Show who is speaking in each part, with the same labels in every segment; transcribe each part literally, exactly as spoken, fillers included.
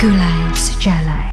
Speaker 1: Gulai Sejalai.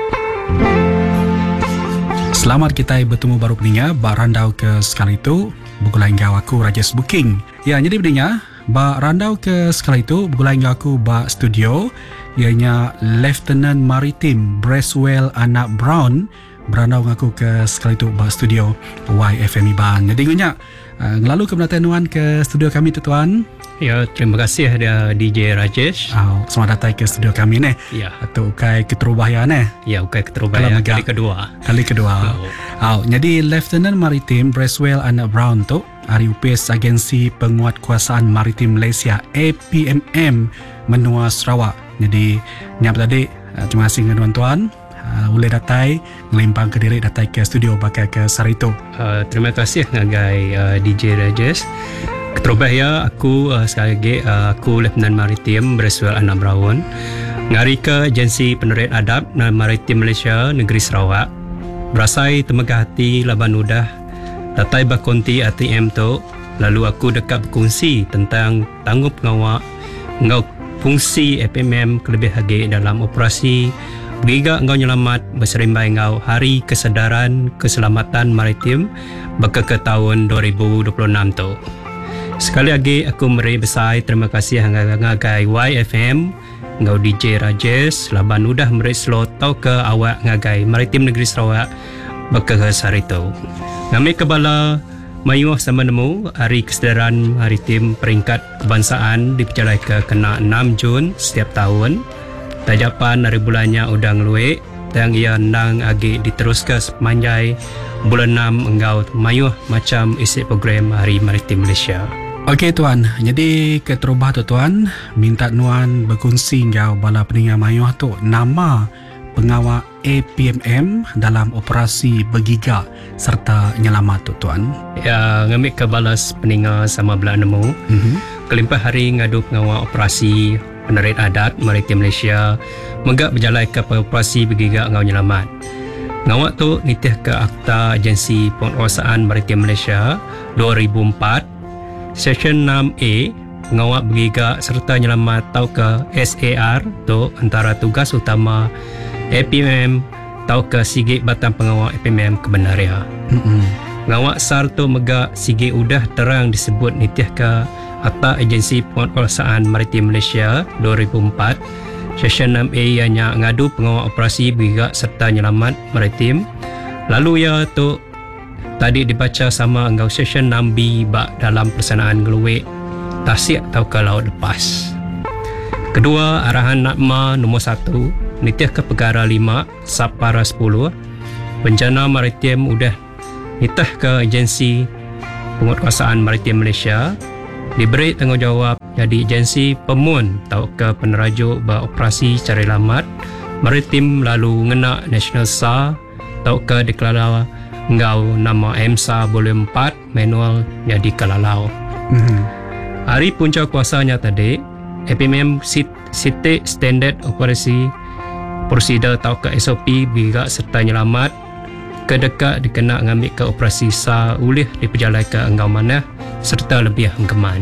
Speaker 2: Selamat kita bertemu baru pendengar barandau ke sekali itu bergulai ngau aku Rajesh Booking. Ya, jadi pendengar ba randau ke sekali itu bergulai ngau aku ba studio ianya Lieutenant Maritim Bracewell Anak Brown berandau ngaku ke sekali itu ba studio Y F M Iban. Jadi ingatnya uh, ngelalu kebenaran ke studio kami tu tuan.
Speaker 3: Ya, terima kasih ada D J Rajesh.
Speaker 2: Oh, selamat datang ke studio kami ni.
Speaker 3: Ya.
Speaker 2: Atau ukai keterubah ni.
Speaker 3: Ya, ukai keterubah kali kedua.
Speaker 2: Kali kedua. Oh. Oh, jadi Lieutenant Maritim Bracewell Anak Brown tu Ahli Upis Agensi Penguatkuasaan Maritim Malaysia A P M M Menua Sarawak. Jadi nyap tadi, terima kasih dengan tuan-tuan. Uh, boleh datai ngelimpang ke diri datai ke studio bakal ke Sarito.
Speaker 3: Uh, terima kasih ngagai uh, D J Rajesh. Keterubah ya, aku uh, sekali lagi uh, aku Lieutenant Maritim Bracewell Anak Brown ngari ke Agensi Penerit Adab Maritim Malaysia Negeri Sarawak. Berasai temegah hati laban udah datai bakonti A T M tu, lalu aku dekat berkongsi tentang tanggup pengawak ngau fungsi A P M M kelebih lagi dalam operasi Bergigak Ngau Nyelamat berserimbai ngau Hari Kesedaran Keselamatan Maritim baka ke tahun dua ribu dua puluh enam tu. Sekali lagi aku meri besar terima kasih ngagai Y F M ngau D J Rajesh laban udah meri slot tau ke awak ngagai Maritim Negeri Sarawak baka ke Sarito. Ngami kebala mayuh sama nemu Hari Kesedaran Maritim peringkat kebangsaan diperjalai ke kena enam Jun setiap tahun. Tajapan dari bulannya udang luik dan ia nang agi diteruskan sepanjang bulan enam engkau mayuh macam isi program Hari Maritim Malaysia.
Speaker 2: Okey tuan, jadi keterubah tu tuan minta nuan berkongsi ngau bala pendengar mayuh tu nama pengawal A P M M dalam operasi Bergigak serta Nyelamat tu tuan.
Speaker 3: Ya, ngambil ke balas pendengar sama belah nemu. Mm-hmm. Kelimpah hari ngadu pengawal operasi Penerit Adat Maritim Malaysia megak berjalan ke operasi Bergigak Ngau Nyelamat. Ngawak tu nitih ke Akta Agensi Penguasaan Maritim Malaysia dua ribu empat Seksyen enam A pengawak bergigak serta nyelamat tau ke S A R tu antara tugas utama A P M M tau ke sigit batang pengawal A P M M kebenaria. Mm-hmm. Ngawak S A R tu megak sigit udah terang disebut nitih ke Akta Agensi Penguasaan Maritim Malaysia dua ribu empat Seksyen enam A ianya ngadu pengawal operasi bergigak serta nyelamat maritim. Lalu ya tu tadi dibaca sama engkau Seksyen enam B bak dalam pelaksanaan ngeluik tasik atau ke laut lepas. Kedua, arahan Nakma nombor satu nitih ke perkara lima Sapara sepuluh Bencana Maritim udah nitih ke Agensi Penguatkuasaan Maritim Malaysia diberi tanggungjawab jadi agensi pemun tau ke penerajuk beroperasi cari lamat maritim lalu ngena National S A R tau ke deklara ngau nama M S A R boleh empat manual jadi kelalau. Mm-hmm. Hari punca kuasanya tadi A P M M sitik standard operasi prosedur tau ke S O P bergigak serta nyelamat kedekat dikena ngambil ke operasi S A R ulih diperjalai ke engkau mana serta lebih engkeman.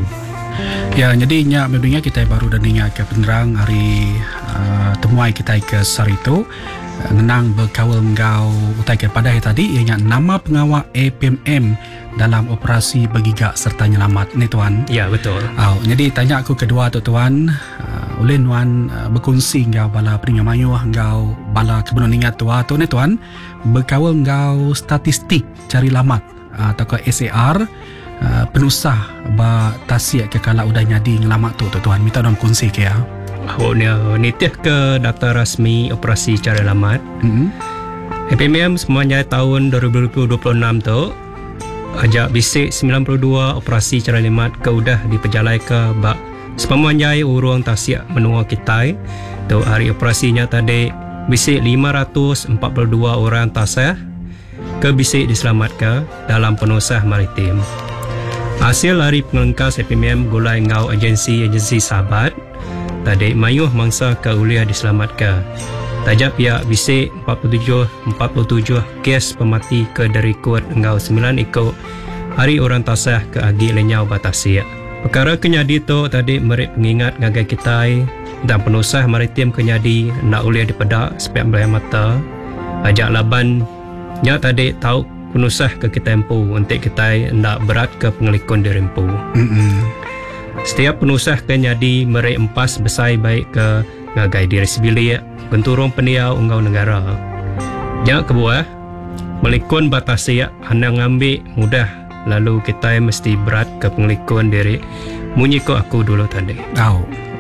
Speaker 2: Ya, jadi nya memangnya kita baru dah dengar ke penerang hari uh, temuai kita ke Sarito uh, ngenang berkawal engkau utai ke pada hari tadi ianya nama pengawal A P M M dalam operasi Bergigak serta Nyelamat ni tuan.
Speaker 3: Ya, betul.
Speaker 2: Oh, jadi tanya aku kedua tu tuan, uh, ulin nuan uh, berkongsi engkau bala pendengar mayuh engkau bala kebenon ingat tua tu ni tuan berkawal engkau statistik cari lamat uh, atau ke S A R Uh, penusah ba tasik ke kala udah nyadi ngelamat tu tu tuan minta don kongsi ke ya.
Speaker 3: Oh, ni nitih ke data rasmi operasi cari lamat. Mm-hmm. A P M M semuanya tahun dua ribu dua puluh enam tu ajak bisik sembilan puluh dua operasi cari lamat ke udah diperjalai ke bak sepamanjai urung tasik menua kita tu hari operasinya tadi bisik lima ratus empat puluh dua orang tasik ke bisik diselamatkan dalam penusah maritim. Hasil hari pengelengkas A P M M gulai ngau agensi-agensi sahabat tadi mayuh mangsa ke uliah diselamatkan. Tajak pihak bisik empat puluh tujuh kes pemati ke dari kuat ngau sembilan ikut hari orang tasah ke agi lenyau batasiak. Perkara kenyadi tu tadi merik pengingat ngagai kita dan penusah maritim kenyadi nak uliah dipedak spek belah mata ajak laban nya tadi tahu penusah ke kita empu untuk kita nak berat ke pengelikon di rempu.
Speaker 2: Mm-mm.
Speaker 3: Setiap penusah kenyadi merek empas besai baik ke ngagai diri sebilik benturung peniau ungau negara. Nya kebuah melikon batasi hanya ngambil mudah lalu kita mesti berat ke pengelikon diri munyi ko aku dulu tadi.
Speaker 2: Tahu.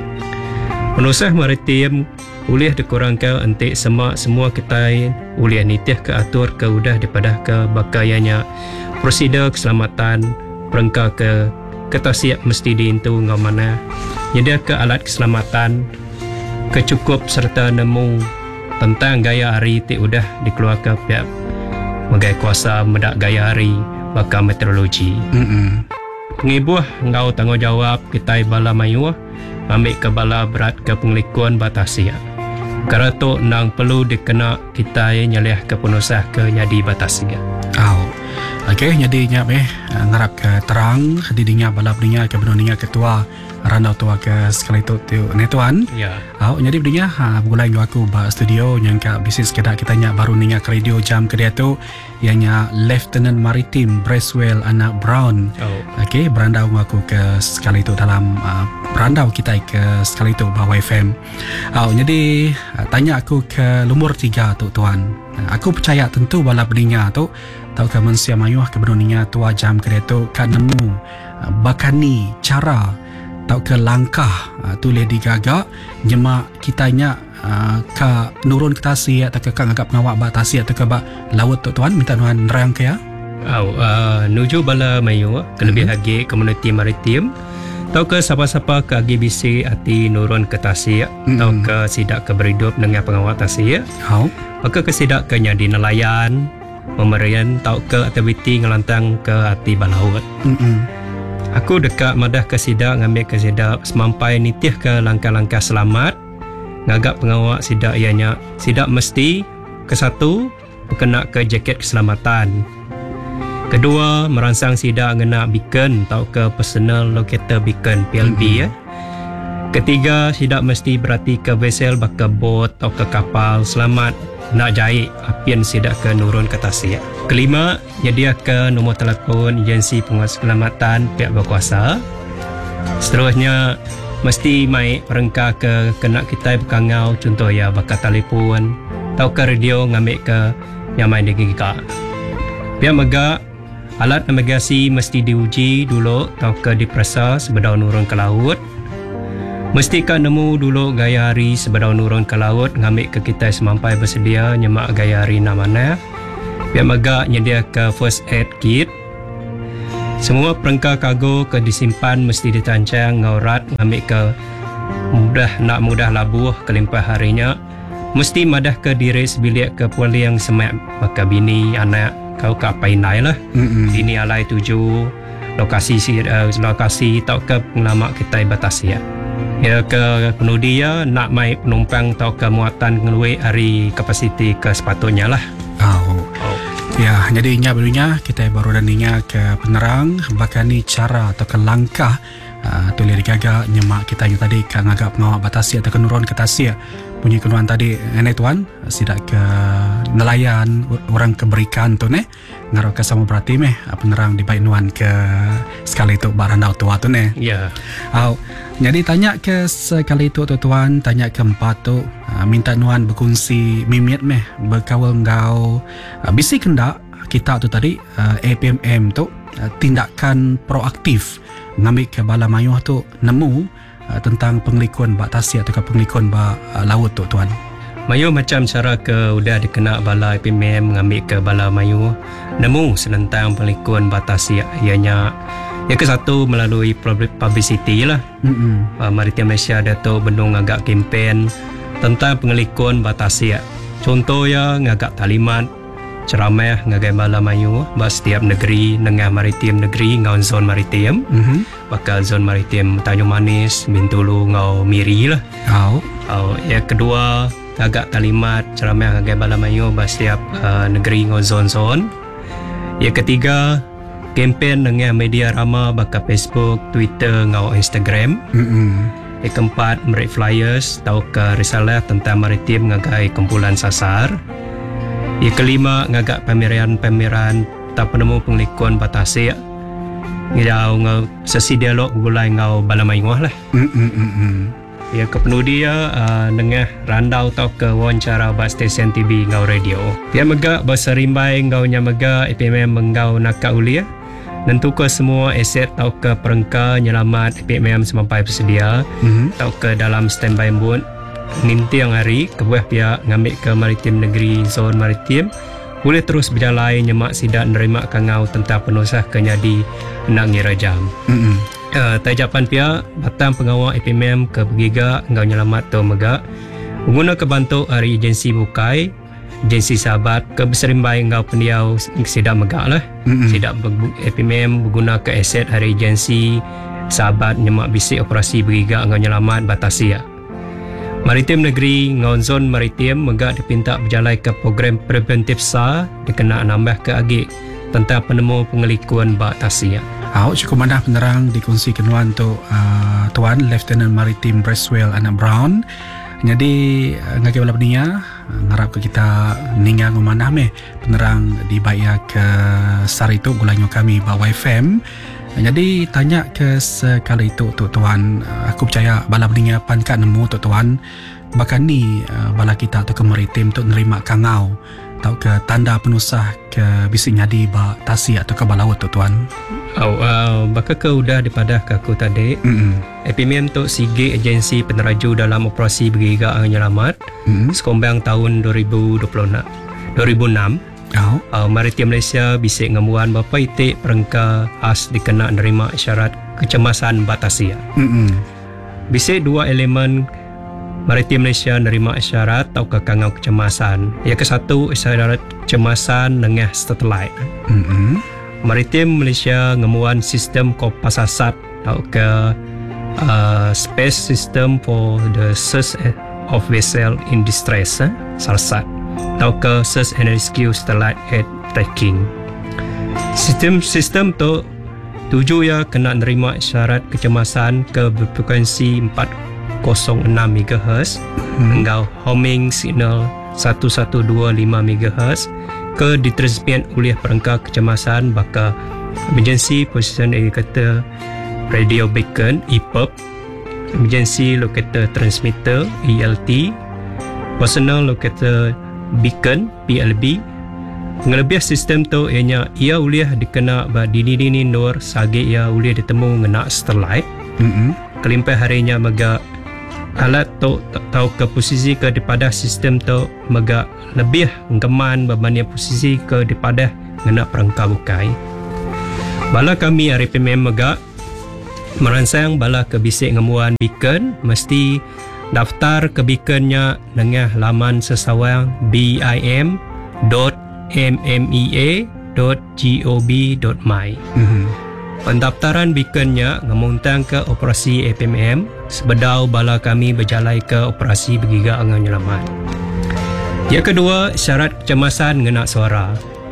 Speaker 3: Penusah maritim uliah dikurangkan untuk semua semua kita uliah nitih ke atur ke udah daripada ke bakayanya prosedur keselamatan perengka ke kita siap mesti diintu ngau mana nyedia ke alat keselamatan kecukup serta nemu tentang gaya hari ti udah dikeluarkan pihak megai kuasa medak gaya hari bakal meteorologi.
Speaker 2: Mm-mm.
Speaker 3: Pengibuh ngau tanggungjawab kita bala mayu ambil ke bala berat ke pengelikuan batasi. Kerana tu nang perlu dikena kita nyalih ke penusah ke nyadi batasi.
Speaker 2: Tahu. Okey, jadi nya beh ngarap ke terang didinya bala beninya ke benoninya ketua randau tua ke sekali tu tu ne tuan.
Speaker 3: Ya.
Speaker 2: Au jadi beninya ha bulan aku ba studio yang ka bisnis kedak kita nya baru ninga ke radio jam ke dia tu ianya Lieutenant Maritim Bracewell anak Brown.
Speaker 3: Oh.
Speaker 2: Okey, berandau aku ke sekali tu dalam uh, berandau kita ke sekali tu ba W F M. Au jadi uh, tanya aku ke lumur tiga tu tuan. Uh, aku percaya tentu bala beninya tu tahu ke manusia mayuh ke benoninya tua jam ke dia tu kan nemu uh, bakani cara tahu ke langkah uh, tu le digagak nyemak kitanya uh, ka nurun ke tasik atau ke kang agak pengawak ba tasik atau ke ba laut tu tuan minta nuan nerang ke ya.
Speaker 3: Oh, uh, nuju bala mayu kelebih mm-hmm. lagi komuniti maritim tau ke siapa-siapa ke A G B C ati nurun ke tasik mm-hmm. tau ke sidak ke berhidup dengan pengawak tasik.
Speaker 2: Oh.
Speaker 3: Maka ke sidak ke nyadi nelayan pemberian tau ke aktiviti ngelantang ke ati balaut.
Speaker 2: Mm-mm.
Speaker 3: Aku dekat madah ke sidak ngambil ke sidak semampai nitih ke langkah-langkah selamat ngagak pengawak sidak ianya sidak mesti ke satu berkena ke jaket keselamatan. Kedua merangsang sidak ngena beacon tau ke personal locator beacon P L B. Mm-hmm. eh. Ketiga sidak mesti berhati ke vessel bakal bot atau ke kapal selamat nak jahit apian sidak ke nurun ke tasik. Kelima, nyedia ke nombor telefon agensi penguasa keselamatan pihak berkuasa. Seterusnya, mesti mai perengka ke kena kita berkangau contoh ya bakal telefon atau ke radio ngambil ke yang main digigak. Pihak megak, alat navigasi mesti diuji dulu atau ke diperasa sebelum nurun ke laut. Mesti kan nemu dulu gaya hari sebelum nurun ke laut ngambil ke kita semampai bersedia nyemak gaya hari nak mana. Pihak megak nyedia ke first aid kit. Semua perengka kargo ke disimpan mesti ditancang ngaurat ngambil ke mudah nak mudah labuh kelimpah harinya. Mesti madah ke diri sebilik ke puali yang semak bakal bini anak kau kapai nai lah.
Speaker 2: Mm-mm.
Speaker 3: Bini alai tuju lokasi uh, lokasi tau ke pengalamak kita batasi ya. Ya ke penudi ya nak mai penumpang tau ke muatan ngelui hari kapasiti ke sepatutnya lah.
Speaker 2: Oh.
Speaker 3: Oh.
Speaker 2: Ya, jadi nya barunya kita baru daninya ke penerang bakani cara atau ke langkah uh, tu lirik agak nyemak kita yang tadi kang agak pengawak batasi atau kenurun ke tasik punya kenuan tadi nenek tuan sidak ke nelayan orang keberikan tu ne ngaruh ke sama berarti meh penerang di Bainuan ke sekali tu barandau tua tu ne.
Speaker 3: Ya.
Speaker 2: Oh, jadi tanya ke sekali tu tu tuan tanya keempat tu uh, minta nuan berkongsi mimit meh berkawal ngau uh, bisi kendak kita tu tadi uh, A P M M tu uh, tindakan proaktif ngambil ke bala mayuh tu nemu uh, tentang pengelikuan bak tasik atau pengelikuan bak uh, laut tu tuan.
Speaker 3: Mayu macam cara ke udah dikena bala A P M M mengambil ke bala mayu nemu senentang pengelikuan batasi ianya ya ke satu melalui publicity lah.
Speaker 2: Mm-mm.
Speaker 3: uh, Maritim Malaysia dia tu bendung agak kempen tentang pengelikuan batasi. Contoh ya ngagak talimat ceramah ngagai bala mayu bak setiap negeri dengan maritim negeri ngau zon maritim.
Speaker 2: Mm-hmm.
Speaker 3: Bakal zon maritim Tanjung Manis, Bintulu ngau Miri lah.
Speaker 2: Oh.
Speaker 3: Oh, yang kedua agak talimat ceramah agak bala mayu bak setiap uh, negeri ngau zon-zon. Yang ketiga kempen dengan media rama bakal Facebook, Twitter ngau Instagram.
Speaker 2: Mm-mm.
Speaker 3: Yang keempat, merit flyers atau ke risalah tentang maritim ngagai kumpulan sasar. Yang kelima, ngagak pameran-pameran atau penemu penglikuan batasi. Ngau ngau sesi dialog gulai ngau balamai ngah lah.
Speaker 2: Mm mm mm mm.
Speaker 3: Ya kepenuh dia uh, nengah randau tau ke wawancara ba stesen T V ngau radio. Dia megak berserimbai ngau nya megak E P M M mengau nakak ulia. Nentu ke semua aset tau ke perengka nyelamat E P M M semampai bersedia.
Speaker 2: Mm-hmm.
Speaker 3: Tau ke dalam standby mood ninti yang hari kebuah pihak ngambil ke maritim negeri zon maritim boleh terus berjalan nyemak sidak nerima kangau tentang penusah kenyadi nak ngira jam.
Speaker 2: Mm-hmm.
Speaker 3: Uh, tajapan pihak batang pengawal E P M M ke begiga ngau nyelamat tu megak guna kebantu hari agensi bukai agensi sahabat ke berserimbai ngau pendiau sidak megak lah. Mm-hmm. Sidak E P M M berguna ke aset hari agensi sahabat nyemak bisik operasi begiga ngau nyelamat batasi ya. Maritim negeri ngau zon maritim megak dipinta berjalan ke program preventif S A R dikena nambah ke agik tentang penemu pengelikuan batasi ya.
Speaker 2: Awak cukup mana penerang dikongsi kenuan tu uh, Tuan Lieutenant Maritim Braswell Anak Brown. Jadi ngagai bala penia ngarap ke kita ninga ngumanah meh penerang di baya ke sar itu gulanyo kami bawa F M. Jadi tanya ke sekali itu tu Tuan, aku percaya bala penia pan ka nemu tu Tuan bahkan ni uh, bala kita tu ke maritim tu nerima kangau tau ke tanda penusah ke bisik nyadi ba tasi atau ke balaut tu Tuan.
Speaker 3: Oh, uh, baka ke udah dipadah ke aku tadi.
Speaker 2: Mm-hmm.
Speaker 3: E P M M tu sige agensi peneraju dalam operasi begiga nyelamat. Mm-hmm. Sekombang tahun dua ribu dua puluh enam. Oh. Uh, Maritim Malaysia bisik ngemuan bapa itik perengka as dikena nerima isyarat kecemasan batasia.
Speaker 2: Mm-hmm.
Speaker 3: Bisik dua elemen Maritim Malaysia nerima isyarat atau kekangau kecemasan. Yang ke satu isyarat kecemasan nengah satelit.
Speaker 2: Mm-hmm.
Speaker 3: Maritim Malaysia ngemuan sistem kopasasat atau ke uh, space system for the search of vessel in distress eh? SARSAT atau ke search and rescue satellite head tracking. Sistem sistem tu tujuh ya kena nerima isyarat kecemasan ke berfrekuensi empat kosong enam megahertz hmm. hingga homing signal satu dua lima megahertz ke ditransmit oleh perangkat kecemasan baka emergency position indicator radio beacon E P I B, emergency locator transmitter E L T, personal locator beacon P L B. Ngelebih sistem tu ianya ia boleh dikena ba dini-dini nur sage ia boleh ditemu ngena satellite. Mm-hmm. Kelimpah harinya mega alat tu tahu ke posisi ke daripada sistem tu mega lebih ngeman berbanding posisi ke daripada ngena perangka bukai. Bala kami R P M M mega merancang bala ke bisik ngemuan beacon mesti daftar ke beaconnya dengan laman sesawang bim dot mmea dot gov dot my. Mm-hmm. Pendaftaran beaconnya ngemuntang ke operasi E P M M sebedau bala kami berjalai ke operasi begiga angan nyelamat. Yang kedua, syarat kecemasan ngena suara.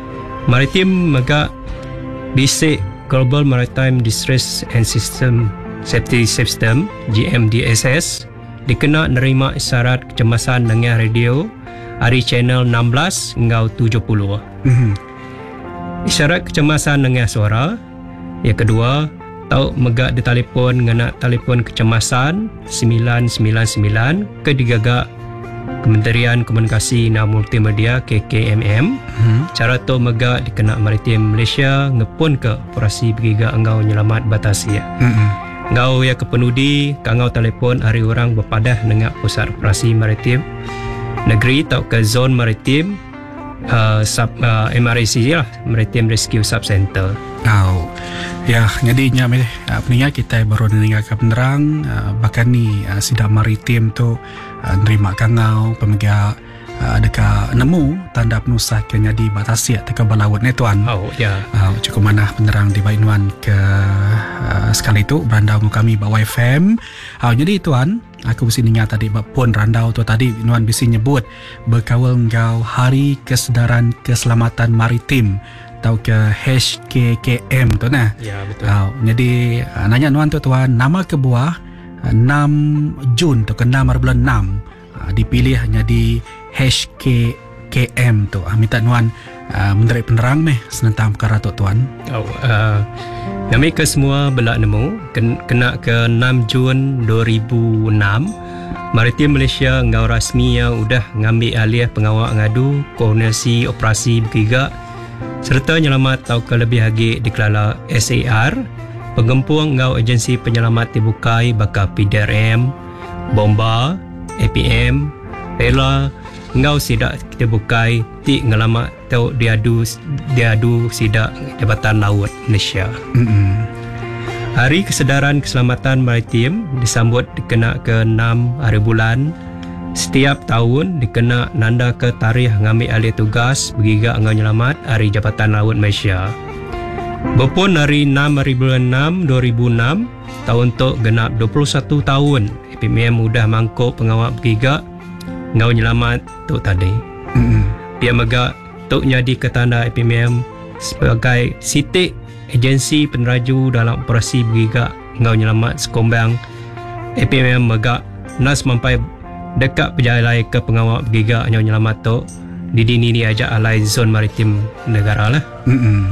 Speaker 3: Maritim megak bisik Global Maritime Distress and System Safety System G M D S S dikena nerima isyarat kecemasan dengan radio hari channel enam belas hingga tujuh puluh. Mm-hmm. Isyarat kecemasan dengan suara. Yang kedua, tau megak di telefon ngena telefon kecemasan sembilan sembilan sembilan ke digagak Kementerian Komunikasi dan Multimedia K K M M. Hmm. Cara tu megak dikena Maritim Malaysia ngepun ke operasi begiga engau nyelamat batasi. Hmm. Ngau ya kepenudi kangau telefon hari orang berpadah dengan pusat operasi maritim negeri tau ke zon maritim uh, sub uh, M R A C lah, Maritime Rescue Sub Center.
Speaker 2: Oh. Ya, jadi nya meh apa ni kita baru dengar ke penerang uh, bahkan ni uh, sidang maritim tu uh, nerima kangau pemegak uh, adakah nemu tanda penusah ke nyadi batasi atau balawat ni tuan.
Speaker 3: Oh ya.
Speaker 2: Uh, cukup mana penerang di Bainuan ke uh, sekali itu berandau kami bawa F M. Uh, jadi tuan, aku mesti ingat tadi pun randau tu tadi Nuan bisi nyebut berkawal ngau Hari Kesedaran Keselamatan Maritim atau ke H K K M tu nah.
Speaker 3: Ya betul.
Speaker 2: Uh, jadi uh, nanya Nuan tu tuan, nama kebuah enam Jun tu ke enam hari bulan enam uh, dipilih jadi H K K M tu. Uh, minta nuan uh, Menteri Penerang meh senentang perkara tu tuan.
Speaker 3: Oh, uh, kami ke semua belak nemu kena ke enam Jun dua ribu enam Maritim Malaysia ngau rasmi yang udah ngambil alih pengawal ngadu koordinasi operasi bergerak serta nyelamat tau ke lebih lagi dikelola S A R pengempuang ngau agensi penyelamat dibukai bakal P D R M, bomba, A P M, rela ngau sidak kita bukai ti ngelamat tau diadu diadu sidak Jabatan Laut Malaysia.
Speaker 2: Mm-mm.
Speaker 3: Hari Kesedaran Keselamatan Maritim disambut dikena ke enam hari bulan setiap tahun dikena nanda ke tarikh ngambil alih tugas bergerak ngau nyelamat Hari Jabatan Laut Malaysia. Berpun hari enam hari bulan enam dua ribu enam tahun tu genap dua puluh satu tahun A P M M mudah mangkuk pengawal bergerak ngau nyelamat tu tadi.
Speaker 2: Mm-mm.
Speaker 3: Dia megak tu jadi ketanda A P M M sebagai sitik agensi peneraju dalam operasi bergerak ngau nyelamat sekombang. A P M M megak nas sampai dekat berjalai ke pengawal bergerak ngau nyelamat tu di dini ni ajak alai zon maritim negara lah.
Speaker 2: Mm-mm.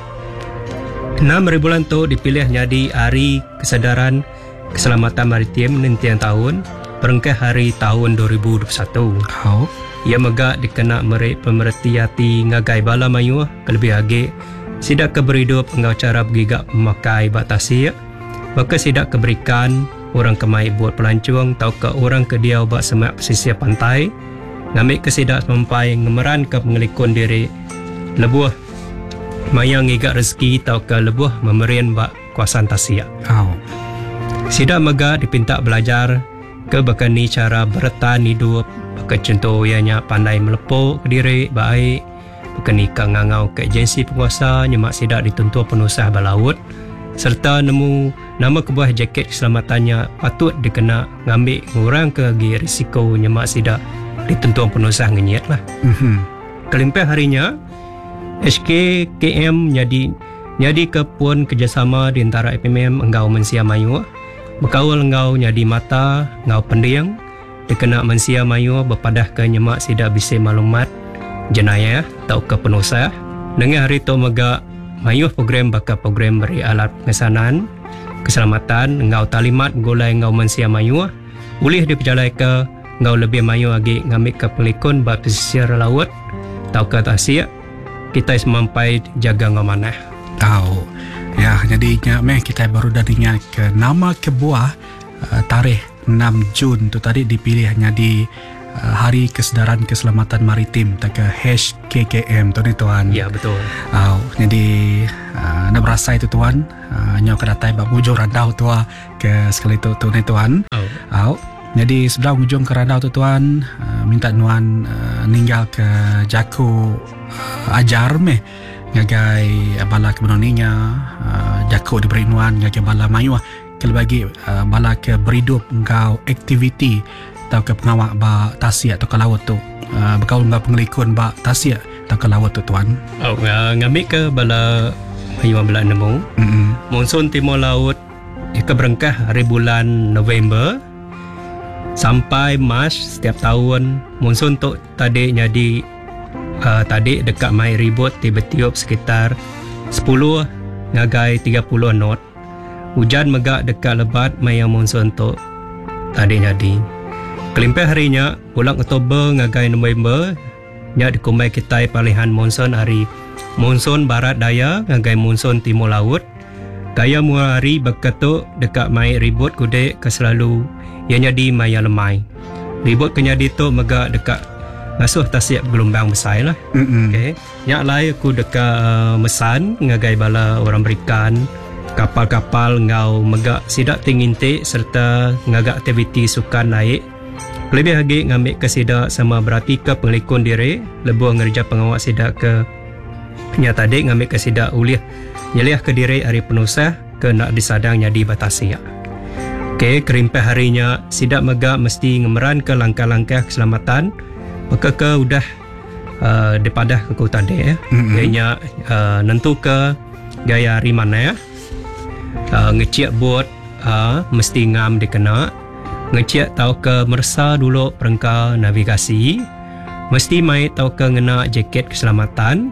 Speaker 3: enam hari bulan tu dipilih jadi Hari Kesedaran Keselamatan Maritim nantian tahun perengkah hari tahun dua ribu dua puluh satu.
Speaker 2: Oh.
Speaker 3: Ia megak dikena merik pemerhati hati ngagai bala mayu kelebih lagi sidak keberhidup ngau cara bergigak memakai batasi maka sidak keberikan orang kemai buat pelancong tau ke orang ke dia buat semak pesisir pantai ngambil kesidak sampai ngemeran ke pengelikun diri lebuh mayang ngigak rezeki tau ke lebuh memerian bak kuasaan tasia.
Speaker 2: Oh.
Speaker 3: Sidak megak dipinta belajar ke bakani cara bertahan hidup ke contoh ianya pandai melepuk ke diri baik bakani ke ngangau ke agensi penguasa nyemak sidak dituntut penusah balaut serta nemu nama kebuah jaket keselamatannya patut dikena ngambil ngurang ke lagi risiko nyemak sidak dituntut penusah ngenyet lah.
Speaker 2: Mm-hmm.
Speaker 3: Kelimpah harinya H K K M jadi jadi kepun kerjasama di antara A P M M engkau mensia mayu berkawal engkau nyadi mata engkau pendiang dikena mensia mayu berpadah ke nyemak sidak bisi maklumat jenayah tau ke penusah dengan hari tu megak mayu program bakal program beri alat pengesanan keselamatan engkau talimat gulai engkau mensia mayu boleh diperjalai ke engkau lebih mayu lagi ngambil ke pelikun bak pesisir laut tau ke tasik kita semampai jaga ngamanah.
Speaker 2: Tahu. Ya, jadinya meh kita baru darinya ke nama kebuah uh, tarikh enam Jun tu tadi dipilih jadi uh, Hari Kesedaran Keselamatan Maritim tak ke H K K M tu ni tuan.
Speaker 3: Ya, betul.
Speaker 2: Tahu. Jadi uh, nak berasa itu tuan, uh, nyo kedatai bab ujung randau tua ke sekali tu tu ni tuan.
Speaker 3: Oh.
Speaker 2: Tahu. Jadi sebelum ujung ke randau tu tuan, uh, minta nuan uh, ninggal ke Jaku uh, ajar meh ngagai bala kebenoninya uh, Jaku diberi nuan ngagai bala mayu ke bagi uh, bala ke beridup engkau aktiviti atau ke pengawak ba tasik atau ke laut tu uh, berkaul ba pengelikun ba tasik atau ke laut tu tuan.
Speaker 3: Oh, uh, ngambil ke bala mayu bala nemu.
Speaker 2: Mm-hmm.
Speaker 3: Monsun timur laut ke berengkah hari bulan November sampai Mac setiap tahun monsun tu tadi jadi uh, tadi dekat mai ribut tiba-tiba sekitar sepuluh ngagai tiga puluh knot hujan megak dekat lebat mai yang monsun tu tadi jadi kelimpah harinya bulan Oktober ngagai November nya dikumai kita palihan monsun hari monsun barat daya ngagai monsun timur laut gaya muari berketuk dekat mai ribut kude ke selalu yang jadi maya lemai. Ribut kenyadi tu megak dekat ngasuh tasik gelombang besar lah.
Speaker 2: Mm-hmm.
Speaker 3: Okay. Yang lain aku dekat uh, mesan ngagai bala orang berikan kapal-kapal ngau megak sidak tingintik serta ngagak aktiviti sukan naik. Lebih lagi ngambil ke sidak sama berarti ke pengelikun diri lebuh ngerja pengawal sidak ke nyata dek ngambil ke sidak uliah nyeliah ke diri hari penusah ke nak disadang jadi batasi. Okey, kerimpah harinya sidak megak mesti ngemeran ke langkah-langkah keselamatan maka ke udah uh, daripada ke kau tadi ya. Mm-hmm. Gaya uh, nentu ke gaya hari mana ya. Uh, ngecik bot uh, mesti ngam dikena ngecek tau ke mersa dulu perengkal navigasi, mesti mai tau ke ngena jaket keselamatan,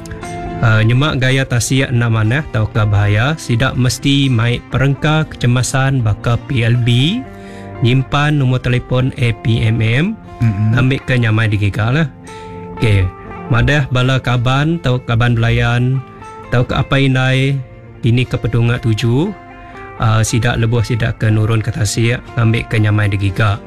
Speaker 3: uh, nyemak gaya tasik nak manah tau ke bahaya, sidak mesti mai perengkal kecemasan baka P L B, nyimpan nombor telefon A P M M, mm-hmm. ambil ke nyamai digiga lah. Okey, madah bala kaban tau kaban belayan tau ke apa inai ini ke pedungat tuju, uh, sidak lebuh sidak ke nurun ke tasik ambil ke nyamai digiga.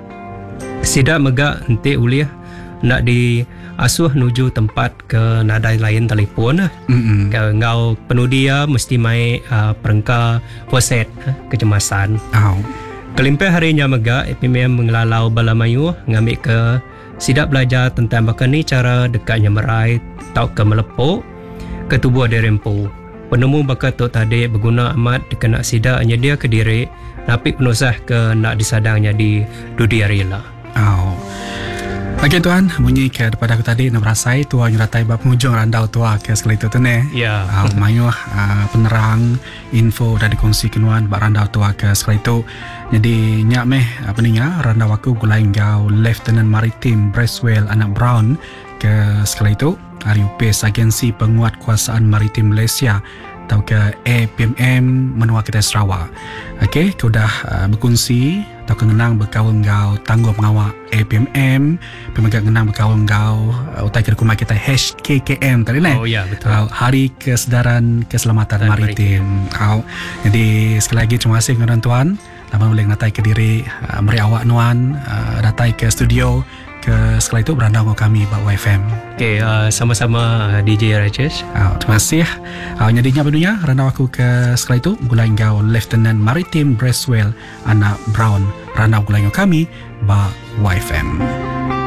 Speaker 3: Sidak megak entik uliah nak di asuh nuju tempat ke nadai lain telefon lah. Mm-hmm. Ngau penuh dia mesti mai uh, perengkal poset uh, kecemasan.
Speaker 2: Oh.
Speaker 3: Kelimpah harinya megak A P M M mengelalau bala mayu ngambil ke sidak belajar tentang bahkan ni cara dekatnya merai tau ke melepuk ke tubuh dia rempu. Penemu bakat tok tadi berguna amat dikena sidak nyedia ke diri napik penusah ke nak disadangnya di dunia rela.
Speaker 2: Oh. Okey tuan, bunyi ke daripada aku tadi nak merasai tuan nyeratai bab penghujung randau tua ke sekali itu tu ne.
Speaker 3: Ya.
Speaker 2: Uh, mayu uh, penerang info dah dikongsi kenuan bab randau tua ke sekali itu. Jadi nyak meh apa ni ya randau aku gulai engkau Lieutenant Maritim Bracewell anak Brown ke sekali itu. R U P Agensi Penguatkuasaan Maritim Malaysia atau ke A P M M menua kita Sarawak. Okey, kau dah uh, berkongsi atau kenang berkawan kau tangguh pengawal A P M M, pemegang kenang berkawan kau uh, utai ke rumah kita H K K M tadi ni.
Speaker 3: Oh ya, betul.
Speaker 2: Uh, Hari Kesedaran Keselamatan Maritim. Uh, jadi sekali lagi terima kasih kepada tuan. Lama boleh natai ke diri uh, meri awak nuan uh, datai ke studio ke sekali itu berandau dengan kami Bak Y F M.
Speaker 3: Okey, uh, sama-sama uh, D J Rajesh.
Speaker 2: Uh, terima kasih. Uh, nyadinya berdunia randau aku ke sekali itu gulai engkau Lieutenant Maritim Bracewell anak Brown. Randau gulai engkau kami Bak Y F M.